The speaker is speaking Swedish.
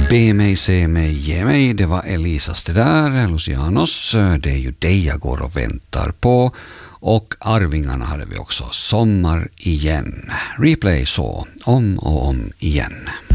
Be mig, se mig, ge mig. Det var Elisas det där, Lucianos. Det är ju dig jag går och väntar på. Och Arvingarna hade vi också. Sommar igen. Replay så om och om igen.